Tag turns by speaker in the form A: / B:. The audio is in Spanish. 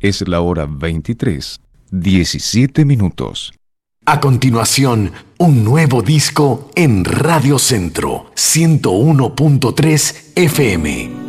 A: Es la hora 23:17.
B: A continuación, un nuevo disco en Radio Centro 101.3 FM.